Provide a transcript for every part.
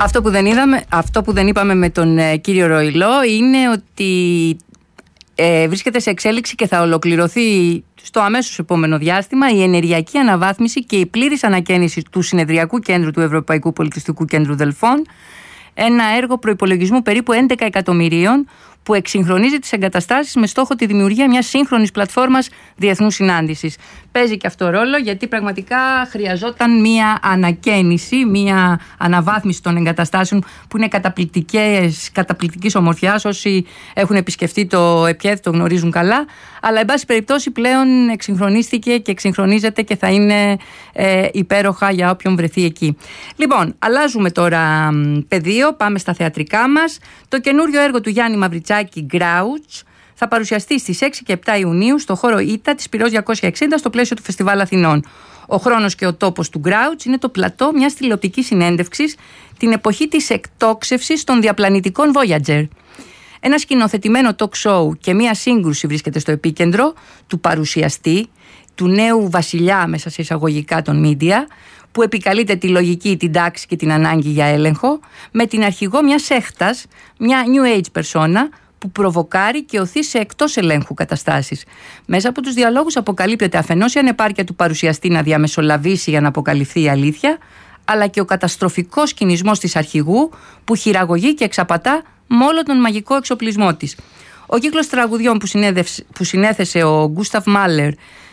Αυτό που δεν είπαμε με τον κύριο Ροϊλό είναι ότι βρίσκεται σε εξέλιξη και θα ολοκληρωθεί στο αμέσως επόμενο διάστημα η ενεργειακή αναβάθμιση και η πλήρης ανακαίνιση του συνεδριακού κέντρου του Ευρωπαϊκού Πολιτιστικού Κέντρου Δελφών, ένα έργο προϋπολογισμού περίπου 11 εκατομμυρίων που εξυγχρονίζει τις εγκαταστάσεις με στόχο τη δημιουργία μιας σύγχρονης πλατφόρμας διεθνούς συνάντησης. Παίζει και αυτό ρόλο, γιατί πραγματικά χρειαζόταν μια ανακαίνιση, μια αναβάθμιση των εγκαταστάσεων που είναι καταπληκτικής ομορφιάς. Όσοι έχουν επισκεφτεί το ΕΠΚΕΔ το γνωρίζουν καλά, αλλά εν πάση περιπτώσει πλέον εξυγχρονίστηκε και εξυγχρονίζεται και θα είναι υπέροχα για όποιον βρεθεί εκεί. Λοιπόν, αλλάζουμε τώρα πεδίο, πάμε στα θεατρικά μας. Το καινούριο έργο του Γιάννη Μαυριτσάκη, Grouch, θα παρουσιαστεί στις 6 και 7 Ιουνίου στο χώρο ΙΤΑ της Πυραιός 260 στο πλαίσιο του Φεστιβάλ Αθηνών. Ο χρόνος και ο τόπος του Grouch είναι το πλατό μιας τηλεοπτικής συνέντευξης την εποχή της εκτόξευσης των διαπλανητικών Voyager. Ένα σκηνοθετημένο talk show και μια σύγκρουση βρίσκεται στο επίκεντρο του παρουσιαστή, του νέου βασιλιά μέσα σε εισαγωγικά των μίντια, που επικαλείται τη λογική, την τάξη και την ανάγκη για έλεγχο, με την αρχηγό μιας σέχτας, μια new age persona, που προβοκάρει και οθεί σε εκτός ελέγχου καταστάσεις. Μέσα από τους διαλόγους αποκαλύπτεται αφενός η ανεπάρκεια του παρουσιαστή να διαμεσολαβήσει για να αποκαλυφθεί η αλήθεια, αλλά και ο καταστροφικός κινησμός της αρχηγού που χειραγωγεί και εξαπατά με όλο τον μαγικό εξοπλισμό της. Ο κύκλος τραγουδιών που συνέθεσε ο Γκούσταβ Μάλερ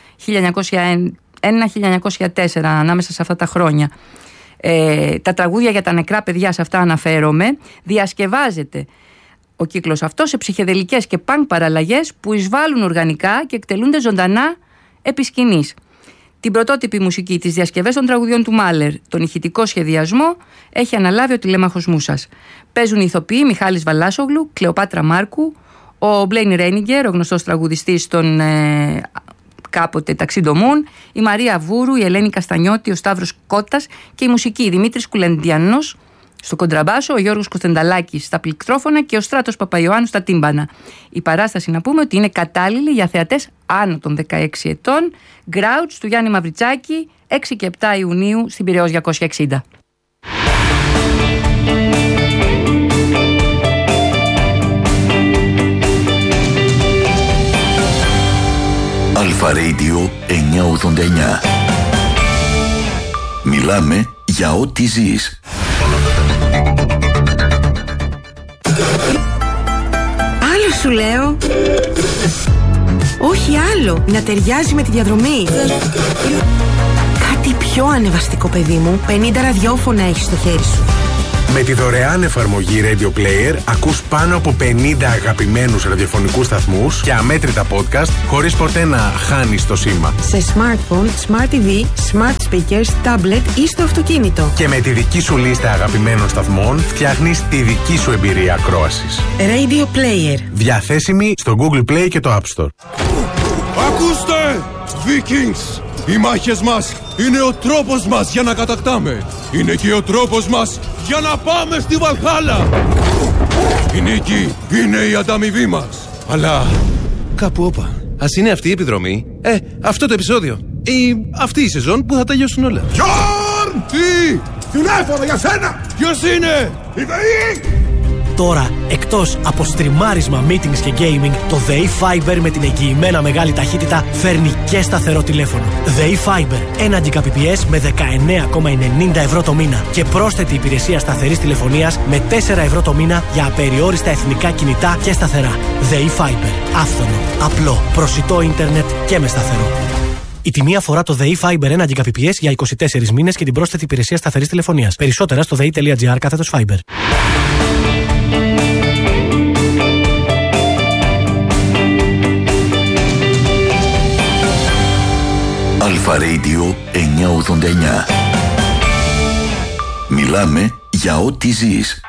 1901-1904, ανάμεσα σε αυτά τα χρόνια, τα τραγούδια για τα νεκρά παιδιά, σε αυτά αναφέρομαι, διασκευάζεται ο κύκλος αυτό σε ψυχεδελικές και πανκ παραλλαγές που εισβάλλουν οργανικά και εκτελούνται ζωντανά επί σκηνής. Την πρωτότυπη μουσική, τις διασκευές των τραγουδιών του Μάλερ, τον ηχητικό σχεδιασμό έχει αναλάβει ο τηλέμαχος Μούσας. Παίζουν οι ηθοποιοί Μιχάλης Βαλάσογλου, Κλεοπάτρα Μάρκου, ο Μπλέιν Ρένιγκερ, ο γνωστός τραγουδιστής των κάποτε Ταξίντο Μουν, η Μαρία Βούρου, η Ελένη Καστανιώτη, ο Σταύρος Κώτας και η μουσική Δημήτρης Κουλεντιανός στο κοντραμπάσο, ο Γιώργος Κωνστανταλάκης στα πληκτρόφωνα και ο Στράτος Παπαϊωάννου στα τύμπανα. Η παράσταση, να πούμε, ότι είναι κατάλληλη για θεατές άνω των 16 ετών. Grouch του Γιάννη Μαυριτσάκη, 6 και 7 Ιουνίου στην Πειραιώς 260. Αλφα Radio 989. Μιλάμε για ό,τι ζεις. Άλλο σου λέω. Όχι άλλο. Να ταιριάζει με τη διαδρομή. Κάτι πιο ανεβαστικό, παιδί μου. 50 ραδιόφωνα έχεις στο χέρι σου. Με τη δωρεάν εφαρμογή Radio Player ακούς πάνω από 50 αγαπημένους ραδιοφωνικούς σταθμούς και αμέτρητα podcast χωρίς ποτέ να χάνεις το σήμα. Σε smartphone, smart TV, smart speakers, tablet ή στο αυτοκίνητο. Και με τη δική σου λίστα αγαπημένων σταθμών φτιάχνεις τη δική σου εμπειρία ακρόασης. Radio Player. Διαθέσιμη στο Google Play και το App Store. Ακούστε! Vikings! Οι μάχες μας είναι ο τρόπος μας για να κατακτάμε. Είναι και ο τρόπος μας για να πάμε στη Βαλχάλα. Η νίκη είναι η ανταμοιβή μας. Αλλά κάπου όπα. Ας είναι αυτή η επιδρομή. Αυτό το επεισόδιο. Ή αυτή η σεζόν που θα τελειώσουν όλα. Γιόρν! Τι! Τηλέφωνο για σένα! Ποιος είναι? Η ΔΕΗ! Τώρα, εκτός από στριμάρισμα, meetings και gaming, το ΔΕΗ Fiber με την εγγυημένα μεγάλη ταχύτητα φέρνει και σταθερό τηλέφωνο. ΔΕΗ Fiber, 1 Gbps με 19,90 ευρώ το μήνα και πρόσθετη υπηρεσία σταθερής τηλεφωνίας με 4 ευρώ το μήνα για απεριόριστα εθνικά κινητά και σταθερά. ΔΕΗ Fiber, άφθονο, απλό, προσιτό ίντερνετ και με σταθερό. Η τιμή αφορά το ΔΕΗ Fiber 1 Gbps για 24 μήνες και την πρόσθετη υπηρεσία σταθερής τηλεφωνίας. Περισσότερα στο dei.gr/Fiber. Αλφα Radio 989. Μιλάμε για ό,τι ζεις.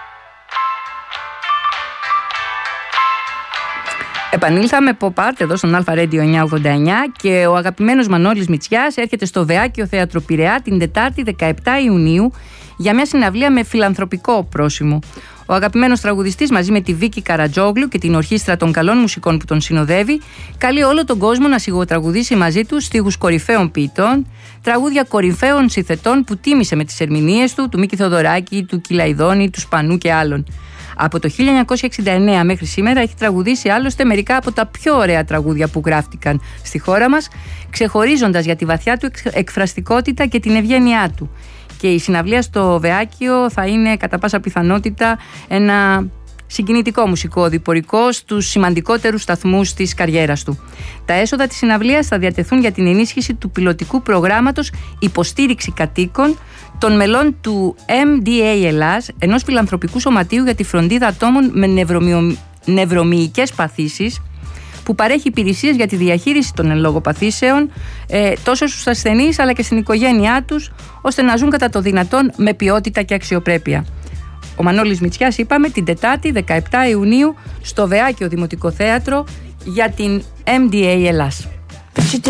Επανήλθαμε Pop Art εδώ στον Αλφα Radio 989 και ο αγαπημένος Μανώλης Μητσιάς έρχεται στο Βεάκιο Θέατρο Πειραιά την Τετάρτη 17 Ιουνίου για μια συναυλία με φιλανθρωπικό πρόσημο. Ο αγαπημένος τραγουδιστής μαζί με τη Βίκη Καρατζόγλου και την ορχήστρα των καλών μουσικών που τον συνοδεύει καλεί όλο τον κόσμο να σιγοτραγουδήσει μαζί του στίχους κορυφαίων ποιητών, τραγούδια κορυφαίων συνθετών που τίμησε με τις ερμηνείες του Μίκη Θοδωράκη, του Κυλαϊδόνη, του Σπανού και άλλων. Από το 1969 μέχρι σήμερα έχει τραγουδήσει άλλωστε μερικά από τα πιο ωραία τραγούδια που γράφτηκαν στη χώρα μας, ξεχωρίζοντας για τη βαθιά του εκφραστικότητα και την ευγένειά του. Και η συναυλία στο Βεάκιο θα είναι κατά πάσα πιθανότητα ένα συγκινητικό μουσικό οδηπορικό στους σημαντικότερους σταθμούς της καριέρας του. Τα έσοδα της συναυλίας θα διατεθούν για την ενίσχυση του πιλωτικού προγράμματος υποστήριξη κατοίκων των μελών του MDA Ελλάς, ενός φιλανθρωπικού σωματείου για τη φροντίδα ατόμων με νευρομυϊκές παθήσεις, που παρέχει υπηρεσίες για τη διαχείριση των εν λόγω παθήσεων τόσο στους ασθενείς αλλά και στην οικογένειά τους, ώστε να ζουν κατά το δυνατόν με ποιότητα και αξιοπρέπεια. Ο Μανώλης Μητσιάς, είπαμε, την Τετάρτη 17 Ιουνίου στο Βεάκιο Δημοτικό Θέατρο για την MDA Ελλάς.